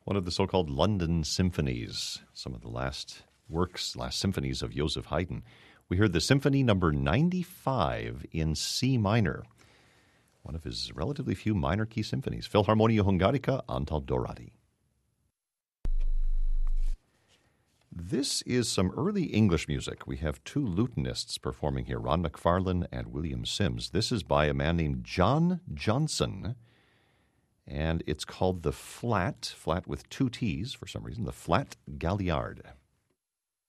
one of the so-called London symphonies, some of the last symphonies of Joseph Haydn. We heard the Symphony number 95 in C minor, one of his relatively few minor key symphonies. Philharmonia Hungarica, Antal Dorati. This is some early English music. We have two lutenists performing here, Ron McFarlane and William Sims. This is by a man named John Johnson, and it's called the Flat with two T's for some reason, the Flat Galliard.